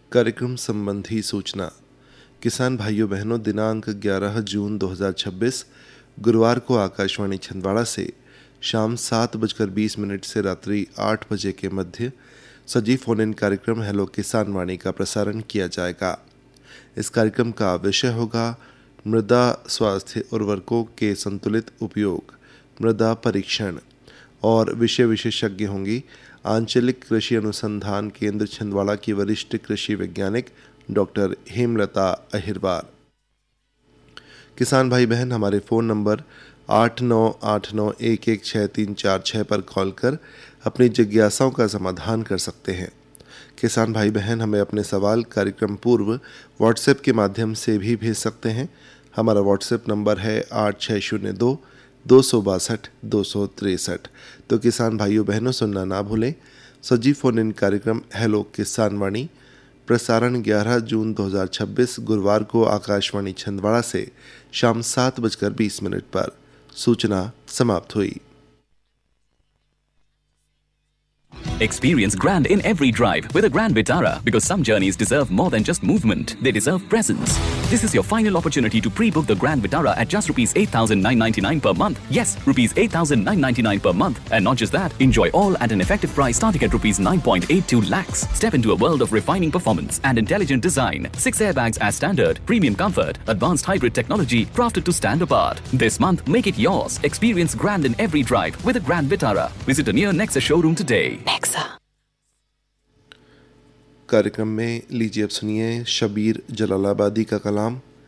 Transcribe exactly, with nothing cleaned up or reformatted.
कार्यक्रम संबंधी सूचना। किसान भाइयों बहनों, दिनांक ग्यारह जून दो हज़ार छब्बीस गुरुवार को आकाशवाणी छिंदवाड़ा से शाम सात बजकर बीस मिनट से रात्रि आठ बजे के मध्य सजीव फोन इन कार्यक्रम हेलो किसान वाणी का प्रसारण किया जाएगा। इस कार्यक्रम का विषय होगा मृदा स्वास्थ्य उर्वरकों के संतुलित उपयोग, मृदा परीक्षण, और विषय विशेषज्ञ होंगी आंचलिक कृषि अनुसंधान केंद्र छिंदवाड़ा की वरिष्ठ कृषि वैज्ञानिक डॉक्टर हेमलता अहिरवार। किसान भाई बहन हमारे फ़ोन नंबर आठ नौ आठ नौ एक एक छः तीन चार छः पर कॉल कर अपनी जिज्ञासाओं का समाधान कर सकते हैं। किसान भाई बहन हमें अपने सवाल कार्यक्रम पूर्व व्हाट्सएप के माध्यम से भी भेज सकते हैं। हमारा व्हाट्सएप नंबर है आठ छः शून्य दो दो सौ बासठ दो सौ तिरसठ। तो किसान भाइयों बहनों, सुनना ना भूलें सजीव फोन इन कार्यक्रम हेलो किसान वाणी प्रसारण ग्यारह जून दो हज़ार छब्बीस गुरुवार को आकाशवाणी छिंदवाड़ा से शाम सात बजकर बीस मिनट पर। सूचना समाप्त हुई। Experience grand in every drive with a Grand Vitara, because some journeys deserve more than just movement. They deserve presence. This is your final opportunity to pre-book the Grand Vitara at just rupees eight thousand nine hundred ninety-nine per month. Yes, rupees eight thousand nine hundred ninety-nine per month. And not just that, enjoy all at an effective price starting at rupees nine point eight two lakhs. Step into a world of refining performance and intelligent design. Six airbags as standard, premium comfort, advanced hybrid technology crafted to stand apart. This month, make it yours. Experience grand in every drive with a Grand Vitara. Visit a near Nexa showroom today. Nexa. कार्यक्रम में लीजिए अब सुनिए शबीर जलालाबादी का कलाम।